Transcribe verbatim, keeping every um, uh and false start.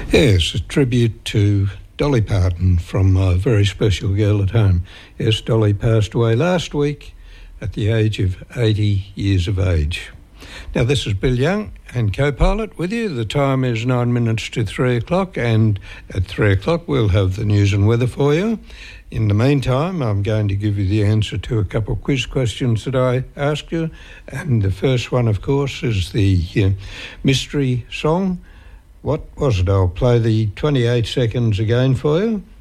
Yes, a tribute to Dolly Parton from a very special girl at home. Yes, Dolly passed away last week at the age of eighty years of age. Now, this is Bill Young and co-pilot with you. The time is nine minutes to three o'clock, and at three o'clock we'll have the news and weather for you. In the meantime, I'm going to give you the answer to a couple of quiz questions that I asked you, and the first one, of course, is the uh, mystery song. What was it? I'll play the twenty-eight seconds again for you.